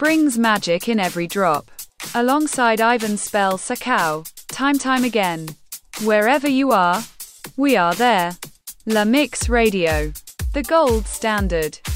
brings magic in every drop. Alongside Ivan Spell Sakau, time again. Wherever you are, we are there. La Mix Radio, the gold standard.